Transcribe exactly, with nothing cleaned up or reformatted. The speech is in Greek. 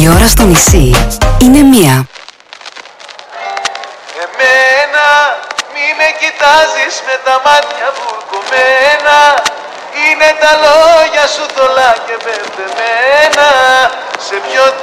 Η ώρα στο νησί είναι μία. Εμένα μη με κοιτάζεις με τα μάτια βουρκωμένα. Είναι τα λόγια σου θολά και μπερδεμένα. Σε ποιο